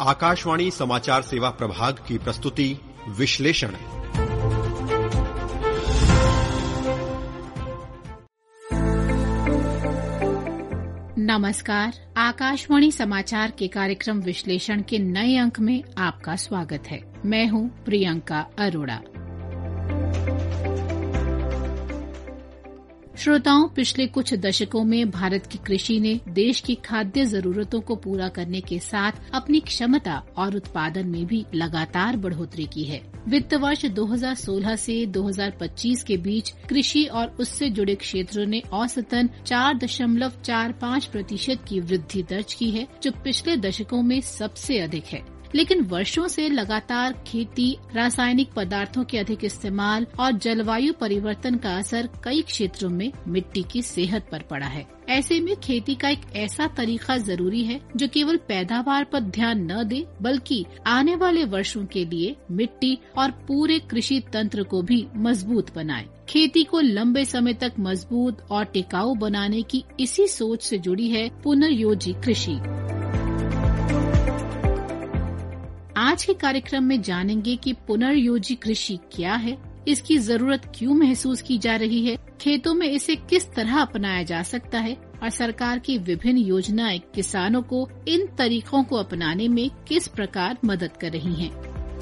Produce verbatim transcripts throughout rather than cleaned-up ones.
आकाशवाणी समाचार सेवा प्रभाग की प्रस्तुति विश्लेषण। नमस्कार, आकाशवाणी समाचार के कार्यक्रम विश्लेषण के नए अंक में आपका स्वागत है। मैं हूं प्रियंका अरोड़ा। श्रोताओं, पिछले कुछ दशकों में भारत की कृषि ने देश की खाद्य जरूरतों को पूरा करने के साथ अपनी क्षमता और उत्पादन में भी लगातार बढ़ोतरी की है। वित्त वर्ष दो हज़ार सोलह से दो हज़ार पच्चीस के बीच कृषि और उससे जुड़े क्षेत्रों ने औसतन चार दशमलव चार पाँच प्रतिशत की वृद्धि दर्ज की है, जो पिछले दशकों में सबसे अधिक है। लेकिन वर्षों से लगातार खेती, रासायनिक पदार्थों के अधिक इस्तेमाल और जलवायु परिवर्तन का असर कई क्षेत्रों में मिट्टी की सेहत पर पड़ा है। ऐसे में खेती का एक ऐसा तरीका जरूरी है जो केवल पैदावार पर ध्यान न दे, बल्कि आने वाले वर्षों के लिए मिट्टी और पूरे कृषि तंत्र को भी मजबूत बनाए। खेती को लंबे समय तक मजबूत और टिकाऊ बनाने की इसी सोच से जुड़ी है पुनर्योजी कृषि। आज के कार्यक्रम में जानेंगे कि पुनर्योजी कृषि क्या है, इसकी जरूरत क्यों महसूस की जा रही है, खेतों में इसे किस तरह अपनाया जा सकता है और सरकार की विभिन्न योजनाएं किसानों को इन तरीकों को अपनाने में किस प्रकार मदद कर रही हैं।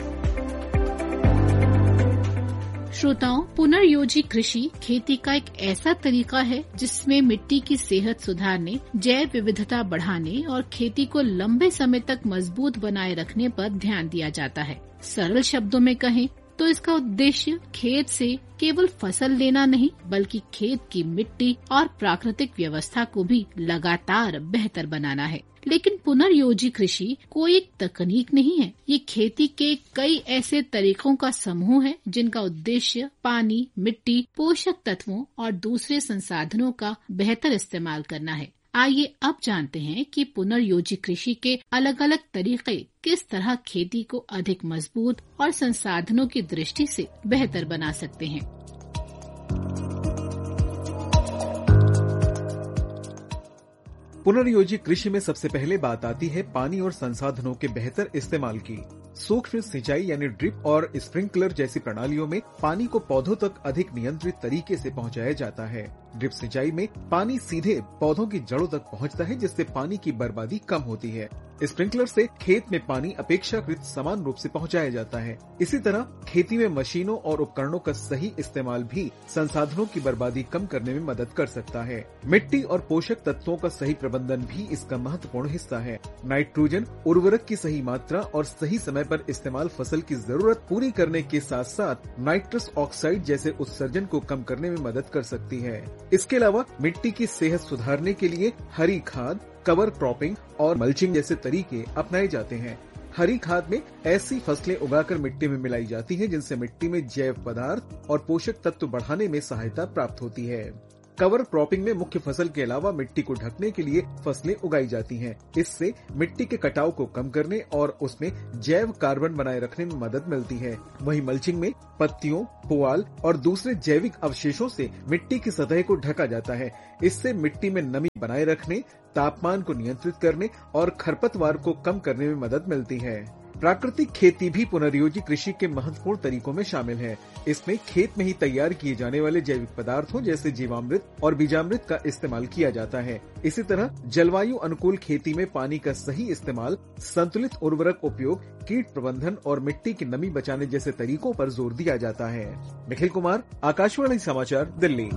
श्रोताओं, पुनर्योजी कृषि खेती का एक ऐसा तरीका है जिसमें मिट्टी की सेहत सुधारने, जैव विविधता बढ़ाने और खेती को लंबे समय तक मजबूत बनाए रखने पर ध्यान दिया जाता है। सरल शब्दों में कहें तो इसका उद्देश्य खेत से केवल फसल लेना नहीं, बल्कि खेत की मिट्टी और प्राकृतिक व्यवस्था को भी लगातार बेहतर बनाना है। लेकिन पुनर्योजी कृषि कोई एक तकनीक नहीं है, ये खेती के कई ऐसे तरीकों का समूह है जिनका उद्देश्य पानी, मिट्टी, पोषक तत्वों और दूसरे संसाधनों का बेहतर इस्तेमाल करना है। आइए अब जानते हैं कि पुनर्योजी कृषि के अलग अलग तरीके किस तरह खेती को अधिक मजबूत और संसाधनों की दृष्टि से बेहतर बना सकते हैं। पुनर्योजी कृषि में सबसे पहले बात आती है पानी और संसाधनों के बेहतर इस्तेमाल की। सूक्ष्म सिंचाई यानी ड्रिप और स्प्रिंकलर जैसी प्रणालियों में पानी को पौधों तक अधिक नियंत्रित तरीके से पहुंचाया जाता है। ड्रिप सिंचाई में पानी सीधे पौधों की जड़ों तक पहुंचता है, जिससे पानी की बर्बादी कम होती है। स्प्रिंकलर से खेत में पानी अपेक्षाकृत समान रूप से पहुंचाया जाता है। इसी तरह खेती में मशीनों और उपकरणों का सही इस्तेमाल भी संसाधनों की बर्बादी कम करने में मदद कर सकता है। मिट्टी और पोषक तत्वों का सही प्रबंधन भी इसका महत्वपूर्ण हिस्सा है। नाइट्रोजन उर्वरक की सही मात्रा और सही समय पर इस्तेमाल फसल की जरूरत पूरी करने के साथ साथ नाइट्रस ऑक्साइड जैसे उत्सर्जन को कम करने में मदद कर सकती है। इसके अलावा मिट्टी की सेहत सुधारने के लिए हरी खाद, कवर क्रॉपिंग और मल्चिंग जैसे तरीके अपनाए जाते हैं। हरी खाद में ऐसी फसलें उगाकर मिट्टी में मिलाई जाती हैं जिनसे मिट्टी में जैव पदार्थ और पोषक तत्व बढ़ाने में सहायता प्राप्त होती है। कवर क्रॉपिंग में मुख्य फसल के अलावा मिट्टी को ढकने के लिए फसलें उगाई जाती हैं। इससे मिट्टी के कटाव को कम करने और उसमें जैव कार्बन बनाए रखने में मदद मिलती है। वहीं मल्चिंग में पत्तियों, पुआल और दूसरे जैविक अवशेषों से मिट्टी की सतह को ढका जाता है। इससे मिट्टी में नमी बनाए रखने, तापमान को नियंत्रित करने और खरपतवार को कम करने में मदद मिलती है। प्राकृतिक खेती भी पुनर्योजी कृषि के महत्वपूर्ण तरीकों में शामिल है। इसमें खेत में ही तैयार किए जाने वाले जैविक पदार्थों जैसे जीवामृत और बीजामृत का इस्तेमाल किया जाता है। इसी तरह जलवायु अनुकूल खेती में पानी का सही इस्तेमाल, संतुलित उर्वरक उपयोग, कीट प्रबंधन और मिट्टी की नमी बचाने जैसे तरीकों पर जोर दिया जाता है। निखिल कुमार, आकाशवाणी समाचार, दिल्ली।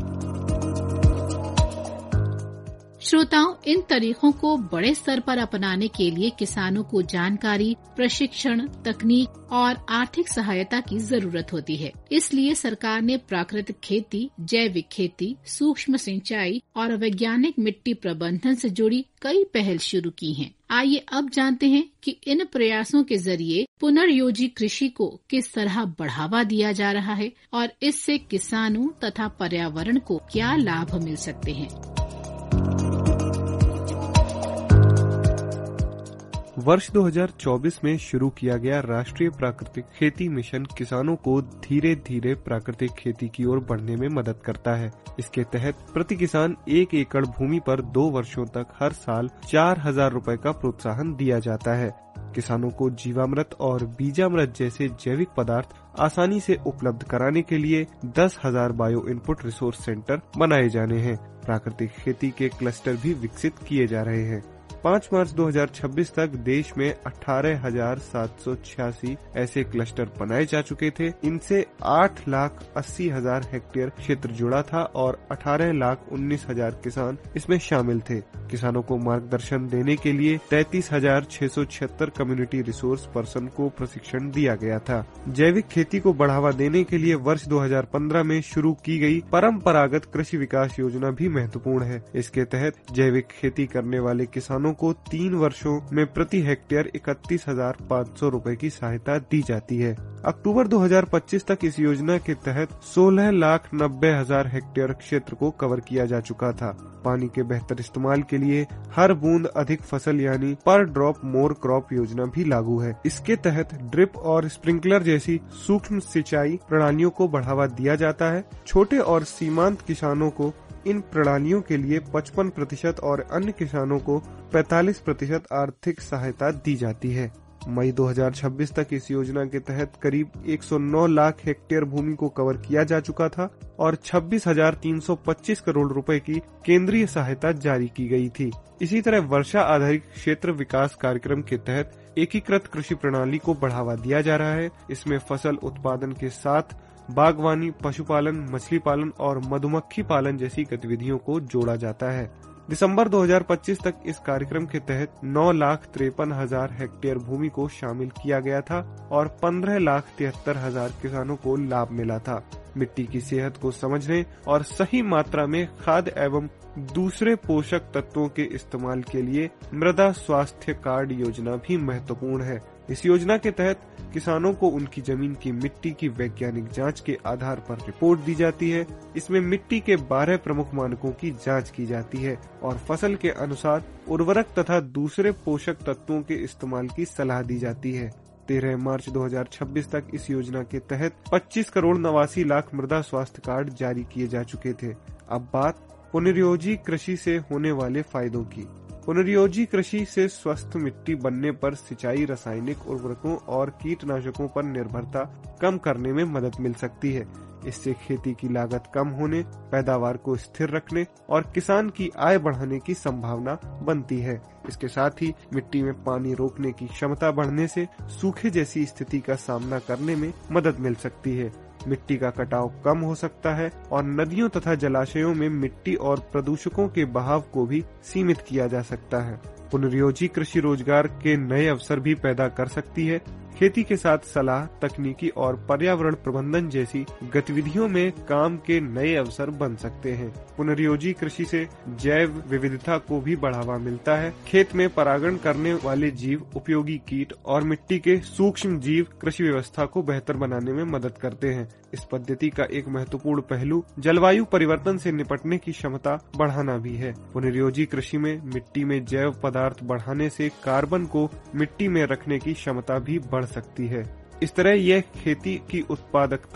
श्रोताओं, इन तरीकों को बड़े स्तर पर अपनाने के लिए किसानों को जानकारी, प्रशिक्षण, तकनीक और आर्थिक सहायता की जरूरत होती है। इसलिए सरकार ने प्राकृतिक खेती, जैविक खेती, सूक्ष्म सिंचाई और वैज्ञानिक मिट्टी प्रबंधन से जुड़ी कई पहल शुरू की हैं। आइए अब जानते हैं कि इन प्रयासों के जरिए पुनर्योजी कृषि को किस तरह बढ़ावा दिया जा रहा है और इससे किसानों तथा पर्यावरण को क्या लाभ मिल सकते हैं। वर्ष दो हज़ार चौबीस में शुरू किया गया राष्ट्रीय प्राकृतिक खेती मिशन किसानों को धीरे धीरे प्राकृतिक खेती की ओर बढ़ने में मदद करता है। इसके तहत प्रति किसान एक एकड़ भूमि पर दो वर्षों तक हर साल चार हजार रुपए का प्रोत्साहन दिया जाता है। किसानों को जीवामृत और बीजामृत जैसे जैविक पदार्थ आसानी से उपलब्ध कराने के लिए दस हजार बायो इनपुट रिसोर्स सेंटर बनाए जाने हैं। प्राकृतिक खेती के क्लस्टर भी विकसित किए जा रहे हैं। पाँच मार्च दो हज़ार छब्बीस तक देश में अठारह हजार सात सौ छियासी ऐसे क्लस्टर बनाए जा चुके थे। इनसे आठ लाख अस्सी हजार हेक्टेयर क्षेत्र जुड़ा था और अठारह लाख उन्नीस हजार किसान इसमें शामिल थे। किसानों को मार्गदर्शन देने के लिए तैतीस हजार छह सौ छिहत्तर कम्युनिटी रिसोर्स पर्सन को प्रशिक्षण दिया गया था। जैविक खेती को बढ़ावा देने के लिए वर्ष दो हज़ार पंद्रह में शुरू की गई परंपरागत कृषि विकास योजना भी महत्वपूर्ण है। इसके तहत जैविक खेती करने वाले किसानों को तीन वर्षों में प्रति हेक्टेयर इकतीस हजार पाँच सौ रूपए की सहायता दी जाती है। अक्टूबर दो हज़ार पच्चीस तक इस योजना के तहत सोलह लाख नब्बे हजार हेक्टेयर क्षेत्र को कवर किया जा चुका था। पानी के बेहतर इस्तेमाल के लिए हर बूंद अधिक फसल यानी पर ड्रॉप मोर क्रॉप योजना भी लागू है। इसके तहत ड्रिप और स्प्रिंकलर जैसी सूक्ष्म सिंचाई प्रणालियों को बढ़ावा दिया जाता है। छोटे और सीमांत किसानों को इन प्रणालियों के लिए पचपन प्रतिशत और अन्य किसानों को पैंतालीस प्रतिशत आर्थिक सहायता दी जाती है। मई दो हज़ार छब्बीस तक इस योजना के तहत करीब एक सौ नौ लाख हेक्टेयर भूमि को कवर किया जा चुका था और छब्बीस हजार तीन सौ पच्चीस करोड़ रुपए की केंद्रीय सहायता जारी की गई थी। इसी तरह वर्षा आधारित क्षेत्र विकास कार्यक्रम के तहत एकीकृत कृषि प्रणाली को बढ़ावा दिया जा रहा है। इसमें फसल उत्पादन के साथ बागवानी, पशुपालन, मछली पालन और मधुमक्खी पालन जैसी गतिविधियों को जोड़ा जाता है। दिसंबर दो हज़ार पच्चीस तक इस कार्यक्रम के तहत नौ लाख तिरपन हजार हेक्टेयर भूमि को शामिल किया गया था और पंद्रह लाख तिहत्तर हजार किसानों को लाभ मिला था। मिट्टी की सेहत को समझने और सही मात्रा में खाद एवं दूसरे पोषक तत्वों के इस्तेमाल के लिए मृदा स्वास्थ्य कार्ड योजना भी महत्वपूर्ण है। इस योजना के तहत किसानों को उनकी जमीन की मिट्टी की वैज्ञानिक जांच के आधार पर रिपोर्ट दी जाती है। इसमें मिट्टी के बारह प्रमुख मानकों की जांच की जाती है और फसल के अनुसार उर्वरक तथा दूसरे पोषक तत्वों के इस्तेमाल की सलाह दी जाती है। तेरह मार्च दो हज़ार छब्बीस तक इस योजना के तहत पच्चीस करोड़ नवासी लाख मृदा स्वास्थ्य कार्ड जारी किए जा चुके थे। अब बात पुनर्योजी कृषि से होने वाले फायदों की। पुनर्योजी कृषि से स्वस्थ मिट्टी बनने पर सिंचाई, रासायनिक उर्वरकों और कीटनाशकों पर निर्भरता कम करने में मदद मिल सकती है। इससे खेती की लागत कम होने, पैदावार को स्थिर रखने और किसान की आय बढ़ाने की संभावना बनती है। इसके साथ ही मिट्टी में पानी रोकने की क्षमता बढ़ने से सूखे जैसी स्थिति का सामना करने में मदद मिल सकती है। मिट्टी का कटाव कम हो सकता है और नदियों तथा जलाशयों में मिट्टी और प्रदूषकों के बहाव को भी सीमित किया जा सकता है। पुनर्योजी कृषि रोजगार के नए अवसर भी पैदा कर सकती है। खेती के साथ सलाह, तकनीकी और पर्यावरण प्रबंधन जैसी गतिविधियों में काम के नए अवसर बन सकते हैं। पुनर्योजी कृषि से जैव विविधता को भी बढ़ावा मिलता है। खेत में परागण करने वाले जीव, उपयोगी कीट और मिट्टी के सूक्ष्म जीव कृषि व्यवस्था को बेहतर बनाने में मदद करते हैं। इस पद्धति का एक महत्वपूर्ण पहलू जलवायु परिवर्तन से निपटने की क्षमता बढ़ाना भी है। पुनर्योजी कृषि में मिट्टी में जैव पदार्थ बढ़ाने से कार्बन को मिट्टी में रखने की क्षमता भी बढ़ सकती है। इस तरह यह खेती की उत्पादकता